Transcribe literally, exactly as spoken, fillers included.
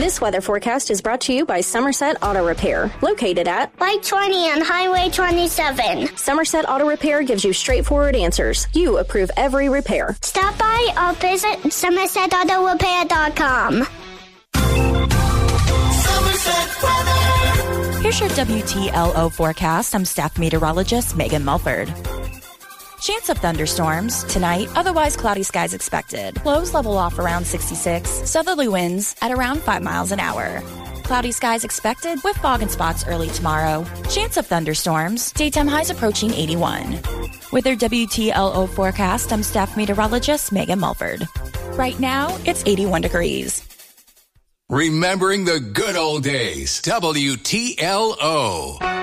This weather forecast is brought to you by Somerset Auto Repair, located at Light twenty on Highway twenty-seven. Somerset Auto Repair gives you straightforward answers. You approve every repair. Stop by or visit somerset auto repair dot com. Here's your W T L O forecast. I'm staff meteorologist Megan Mulford. Chance of thunderstorms tonight, otherwise cloudy skies expected. Lows level off around sixty-six, southerly winds at around five miles an hour. Cloudy skies expected with fog in spots early tomorrow. Chance of thunderstorms, daytime highs approaching eighty-one. With your W T L O forecast, I'm staff meteorologist Megan Mulford. Right now, it's eighty-one degrees. Remembering the good old days. W T L O.